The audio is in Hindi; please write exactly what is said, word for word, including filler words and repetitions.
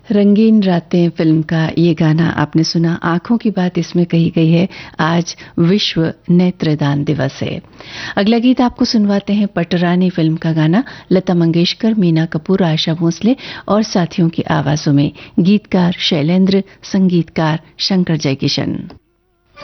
रंगीन रातें फिल्म का ये गाना आपने सुना। आंखों की बात इसमें कही गई है। आज विश्व नेत्रदान दिवस है। अगला गीत आपको सुनवाते हैं पटरानी फिल्म का गाना, लता मंगेशकर, मीना कपूर, आशा भोसले और साथियों की आवाजों में। गीतकार शैलेंद्र, संगीतकार शंकर जयकिशन।